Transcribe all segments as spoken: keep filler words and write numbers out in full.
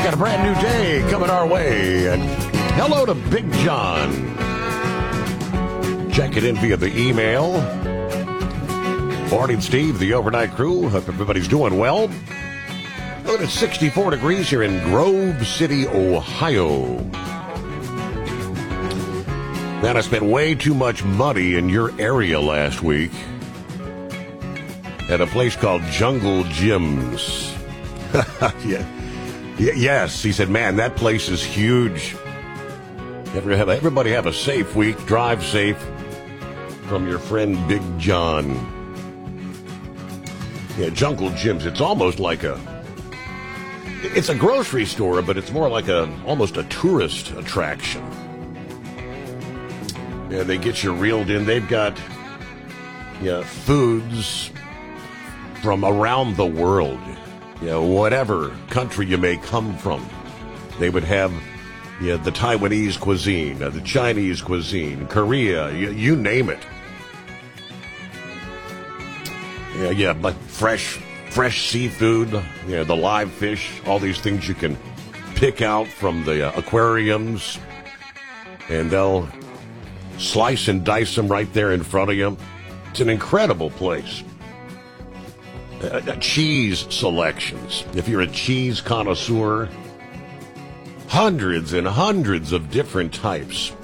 Got a brand new day coming our way. And hello to Big John. Check it in via the email. Morning, Steve, the overnight crew. Hope everybody's doing well. Look at sixty-four degrees here in Grove City, Ohio. Man, I spent way too much money in your area last week at a place called Jungle Gyms. yeah. Y- yes, he said, man, that place is huge. Everybody have a safe week. Drive safe. From your friend Big John. Yeah, Jungle Gyms. It's almost like a... It's a grocery store, but it's more like a almost a tourist attraction. Yeah, they get you reeled in. They've got yeah, foods from around the world. You know, whatever country you may come from. They would have yeah, the Taiwanese cuisine, uh, the Chinese cuisine, Korea, you, you name it. Yeah, yeah, like fresh, fresh seafood, you know, the live fish, all these things you can pick out from the uh, aquariums, and they'll slice and dice them right there in front of you. It's an incredible place. Uh, uh, cheese selections. If you're a cheese connoisseur, hundreds and hundreds of different types.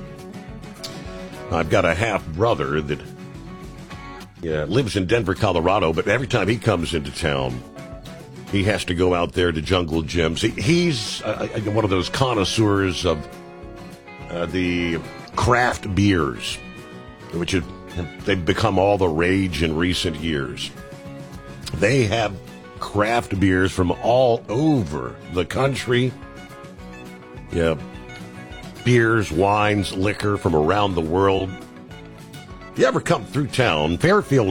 I've got a half brother that yeah, lives in Denver, Colorado, but every time he comes into town, he has to go out there to Jungle Gyms. He, he's uh, one of those connoisseurs of uh, the craft beers, which have, they've become all the rage in recent years. They have craft beers from all over the country. Yeah, beers, wines, liquor from around the world. If you ever come through town, Fairfield